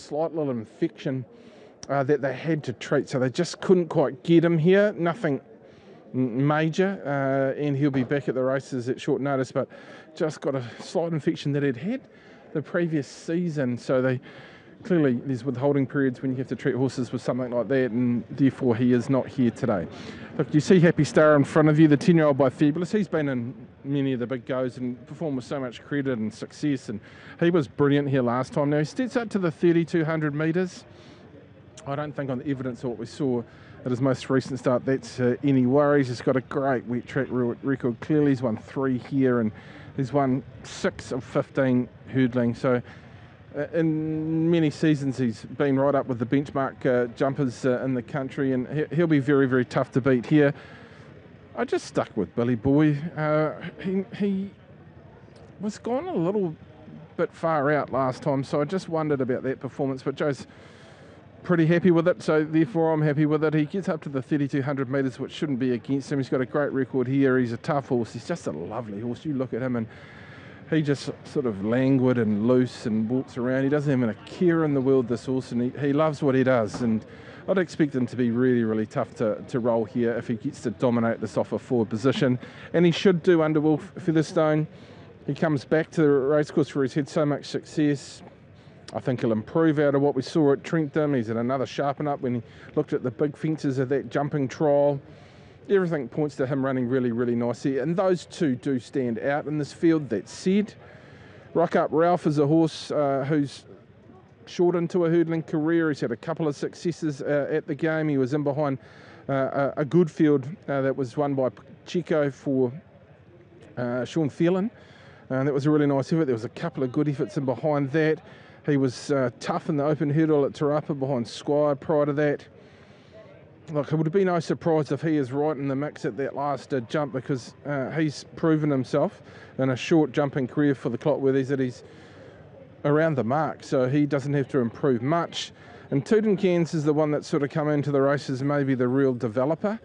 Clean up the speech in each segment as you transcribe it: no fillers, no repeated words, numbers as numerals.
slight little infection that they had to treat, so they just couldn't quite get him here. Nothing major, and he'll be back at the races at short notice, but just got a slight infection that he'd had the previous season, so they clearly there's withholding periods when you have to treat horses with something like that, and therefore he is not here today. Look, you see Happy Star in front of you, the 10-year-old by Fabulous. He's been in many of the big goes and performed with so much credit and success, and he was brilliant here last time. Now he steps up to the 3,200 metres. I don't think on the evidence of what we saw at his most recent start that's any worries. He's got a great wet track record. Clearly he's won 3 here, and he's won 6 of 15 hurdling. So in many seasons he's been right up with the benchmark jumpers in the country, and he'll be very, very tough to beat here. I just stuck with Billy Boy. He was gone a little bit far out last time, so I just wondered about that performance, but Joe's pretty happy with it, so therefore I'm happy with it. He gets up to the 3,200 metres, which shouldn't be against him. He's got a great record here. He's a tough horse. He's just a lovely horse. You look at him and he just sort of languid and loose and walks around. He doesn't have a care in the world, this horse, and he loves what he does. And I'd expect him to be really, really tough to roll here if he gets to dominate this off a forward position. And he should do under Will Featherstone. He comes back to the racecourse where he's had so much success. I think he'll improve out of what we saw at Trentham. He's had another sharpen up when he looked at the big fences of that jumping trial. Everything points to him running really, really nicely. And those two do stand out in this field. That said, Rock Up Ralph is a horse who's short into a hurdling career. He's had a couple of successes at the game. He was in behind a good field that was won by Chico for Sean Phelan. And that was a really nice effort. There was a couple of good efforts in behind that. He was tough in the open hurdle at Te Rapa behind Squire prior to that. Look, it would be no surprise if he is right in the mix at that last jump, because he's proven himself in a short jumping career for the Clotworthies that he's around the mark, so he doesn't have to improve much. And Tootin Cairns is the one that's sort of come into the races, maybe the real developer.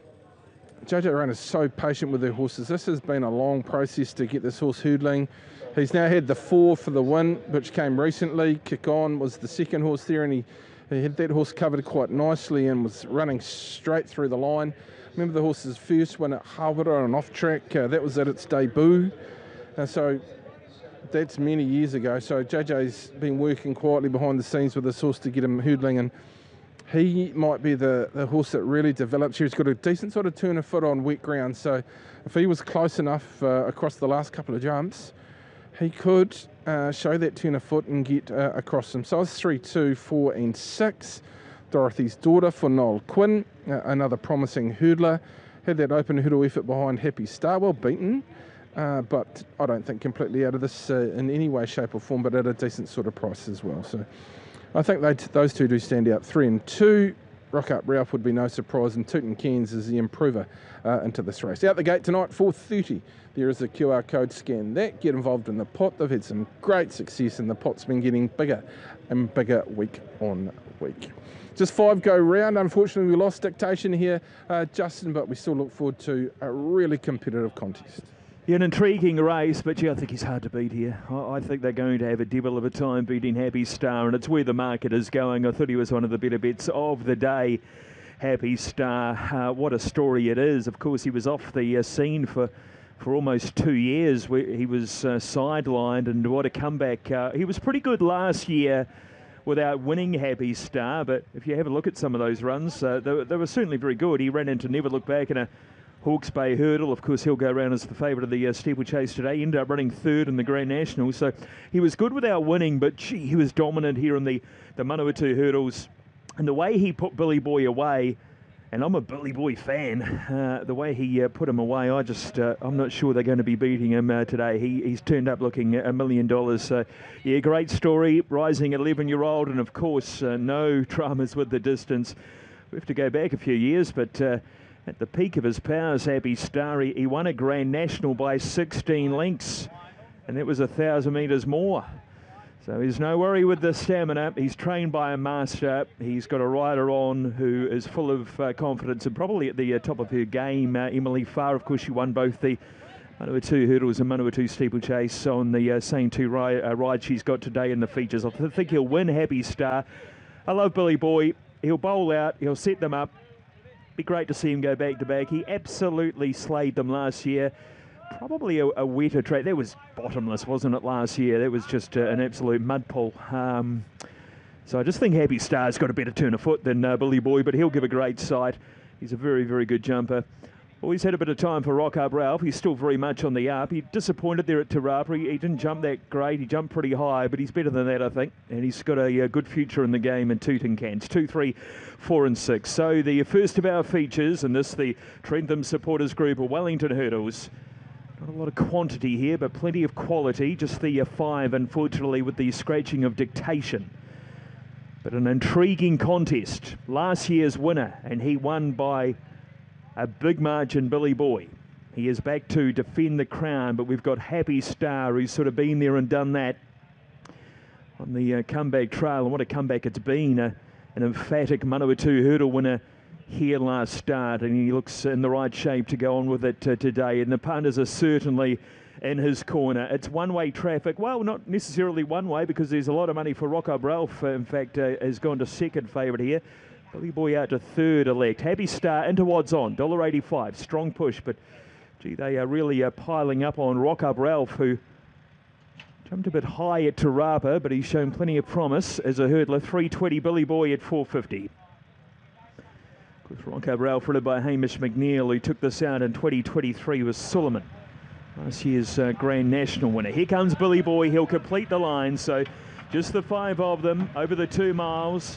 JJ Run is so patient with their horses. This has been a long process to get this horse hurdling. He's now had the 4 for the win, which came recently. Kick On was the second horse there, and he had that horse covered quite nicely and was running straight through the line. Remember the horse's first win at Harbour on off track, that was at its debut. So that's many years ago. So JJ's been working quietly behind the scenes with this horse to get him hurdling, and he might be the horse that really develops here. He's got a decent sort of turn of foot on wet ground, so if he was close enough across the last couple of jumps, he could show that turn of foot and get across them. So it's 3, 2, 4 and 6. Dorothy's Daughter for Noel Quinn, another promising hurdler. Had that open hurdle effort behind Happy Star, well beaten, but I don't think completely out of this in any way, shape or form, but at a decent sort of price as well. So I think those two do stand out. 3 and 2. Rock Up Ralph would be no surprise, and Tootin Cairns is the improver into this race. Out the gate tonight, 4:30. There is a QR code. Scan that. Get involved in the pot. They've had some great success, and the pot's been getting bigger and bigger week on week. Just 5 go round. Unfortunately, we lost dictation here, Justin, but we still look forward to a really competitive contest. Yeah, an intriguing race, but yeah, I think he's hard to beat here. I think they're going to have a devil of a time beating Happy Star, and it's where the market is going. I thought he was one of the better bets of the day, Happy Star. What a story it is. Of course, he was off the scene for almost 2 years. Where he was sidelined, and what a comeback. He was pretty good last year without winning, Happy Star, but if you have a look at some of those runs, they were certainly very good. He ran into Never Look Back in a Hawke's Bay hurdle. Of course, he'll go around as the favourite of the steeplechase today. Ended up running 3rd in the Grand National, so he was good without winning, but gee, he was dominant here in the Manawatu hurdles. And the way he put Billy Boy away, and I'm a Billy Boy fan, the way he put him away, I'm not sure they're going to be beating him today. He's turned up looking $1 million. So, yeah, great story. Rising 11-year-old, and of course, no dramas with the distance. We have to go back a few years, but at the peak of his powers, Happy Star, he won a Grand National by 16 lengths, and that was 1,000 metres more. So he's no worry with the stamina. He's trained by a master. He's got a rider on who is full of confidence and probably at the top of her game. Emily Farr, of course, she won both the Manawatu Hurdles and Manawatu Steeplechase on the same two rides she's got today in the features. I think he'll win Happy Star. I love Billy Boy. He'll bowl out. He'll set them up. Be great to see him go back to back. He absolutely slayed them last year. Probably a wetter track. That was bottomless, wasn't it, last year? That was just an absolute mud pull. So I just think Happy Star's got a better turn of foot than Billy Boy, but he'll give a great sight. He's a very, very good jumper. Always had a bit of time for Rock Up Ralph. He's still very much on the up. He disappointed there at Te Rapa. He didn't jump that great. He jumped pretty high, but he's better than that, I think. And he's got a good future in the game in two tin cans. 2, 3, 4 and 6. So the first of our features, and this the Trentham supporters group of Wellington Hurdles. Not a lot of quantity here, but plenty of quality. Just the 5, unfortunately, with the scratching of Dictation. But an intriguing contest. Last year's winner, and he won by a big margin, Billy Boy. He is back to defend the crown, but we've got Happy Star, who's sort of been there and done that on the comeback trail. And what a comeback it's been. An emphatic Manawatu hurdle winner here last start, and he looks in the right shape to go on with it today. And the punters are certainly in his corner. It's one-way traffic. Well, not necessarily one-way, because there's a lot of money for Rock Up Ralph. In fact, has gone to second favourite here. Billy Boy out to third elect. Happy Star into odds on, $1.85. Strong push, but gee, they are really piling up on Rock Up Ralph, who jumped a bit high at Te Rapa, but he's shown plenty of promise as a hurdler. 320 Billy Boy at 450. Of course, Rock Up Ralph led by Hamish McNeil, who took this out in 2023 with Suleiman, last year's Grand National winner. Here comes Billy Boy. He'll complete the line. So just the 5 of them over the 2 miles.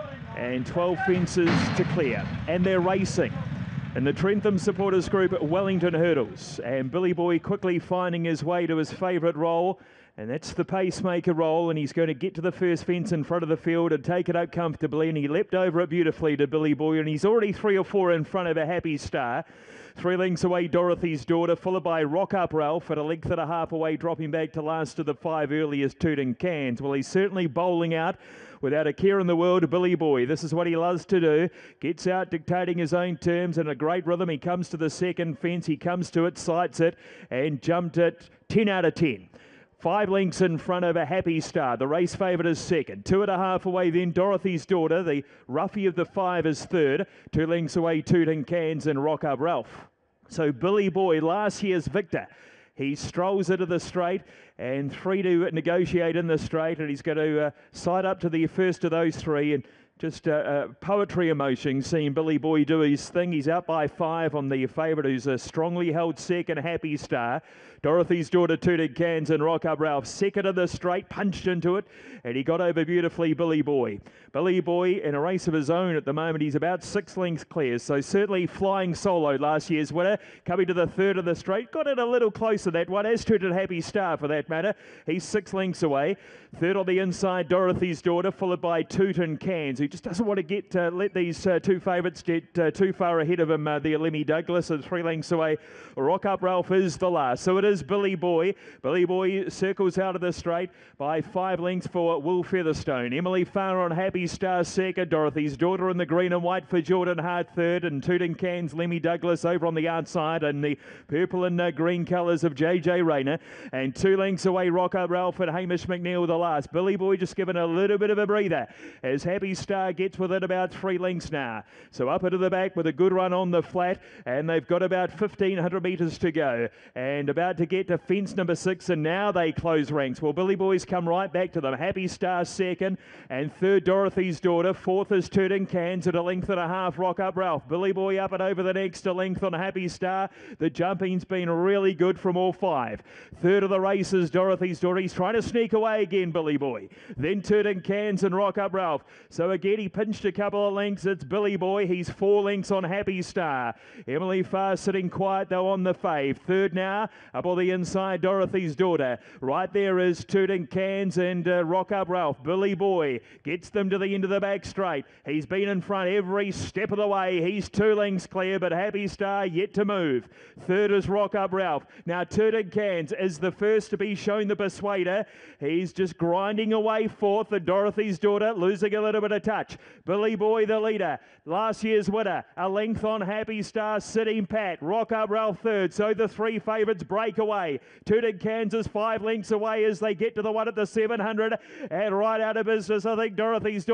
And 12 fences to clear. And they're racing. And the Trentham supporters group at Wellington Hurdles. And Billy Boy quickly finding his way to his favourite roll. And that's the pacemaker roll. And he's going to get to the first fence in front of the field and take it up comfortably. And he leapt over it beautifully to Billy Boy. And he's already 3 or 4 in front of a Happy Star. 3 lengths away, Dorothy's Daughter, followed by Rock Up Ralph at a length and a half away, dropping back to last of the 5 earliest Tooting Cans. Well, he's certainly bowling out without a care in the world, Billy Boy. This is what he loves to do. Gets out dictating his own terms in a great rhythm. He comes to the second fence. He comes to it, sights it, and jumped it 10 out of 10. 5 lengths in front of a Happy Star. The race favourite is second. 2.5 away then, Dorothy's Daughter. The roughie of the 5 is third. 2 lengths away, Tooting Cans and Rock Up Ralph. So Billy Boy, last year's victor. He strolls into the straight, and 3 to negotiate in the straight, and he's going to side up to the first of those 3, and just poetry emotion seeing Billy Boy do his thing. He's out by 5 on the favourite, who's a strongly held second, Happy Star. Dorothy's Daughter, Tooting Cans and Rock Up Ralph second in the straight, punched into it, and he got over beautifully, Billy Boy. Billy Boy in a race of his own at the moment. He's about 6 lengths clear, so certainly flying solo, last year's winner. Coming to the third of the straight, got it a little closer, that one, as to Happy Star for that matter. He's 6 lengths away. Third on the inside, Dorothy's Daughter, followed by Tooting Cans, who just doesn't want to get let these 2 favourites get too far ahead of him. The Lemmy Douglas, and 3 lengths away. Rock Up Ralph is the last. So it is Billy Boy. Billy Boy circles out of the straight by 5 lengths for Will Featherstone. Emily Farr on Happy Star second. Dorothy's Daughter in the green and white for Jordan Hart third. And Tooting Cans, Lemmy Douglas over on the outside. And the purple and green colours of JJ Rayner. And 2 lengths away, Rock Up Ralph and Hamish McNeil the last. Billy Boy just given a little bit of a breather as Happy Star gets within about 3 lengths now. So up into the back with a good run on the flat, and they've got about 1,500 metres to go. And about to get to fence number 6, and now they close ranks. Well, Billy Boy's come right back to them. Happy Star second, and third Dorothy's Daughter. Fourth is Tooting Cans at a length and a half, Rock Up Ralph. Billy Boy up and over the next, a length on Happy Star. The jumping's been really good from all 5. Third of the race is Dorothy's Daughter. He's trying to sneak away again, Billy Boy. Then Tooting Cans and Rock Up Ralph. So again, he pinched a couple of lengths. It's Billy Boy. He's 4 lengths on Happy Star. Emily Farr sitting quiet though on the fave. Third now, up on the inside, Dorothy's Daughter. Right there is Tooting Cans and Rock Up Ralph. Billy Boy gets them to the end of the back straight. He's been in front every step of the way. He's 2 lengths clear, but Happy Star yet to move. Third is Rock Up Ralph. Now Tooting Cans is the first to be shown the persuader. He's just grinding away fourth, and Dorothy's Daughter losing a little bit of touch. touch. Billy Boy, the leader. Last year's winner. A length on Happy Star, sitting pat. Rock Up Ralph third. So the three favourites break away. Tooting Kansas 5 lengths away as they get to the one at the 700. And right out of business, I think Dorothy's